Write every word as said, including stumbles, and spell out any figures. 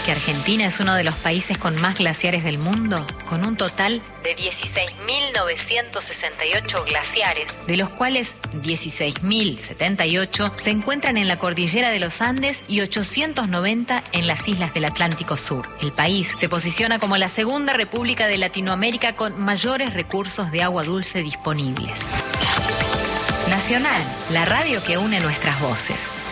que Argentina es uno de los países con más glaciares del mundo, con un total de dieciséis mil novecientos sesenta y ocho glaciares, de los cuales dieciséis mil setenta y ocho se encuentran en la cordillera de los Andes y ochocientos noventa en las islas del Atlántico Sur. El país se posiciona como la segunda república de Latinoamérica con mayores recursos de agua dulce disponibles. Nacional, la radio que une nuestras voces.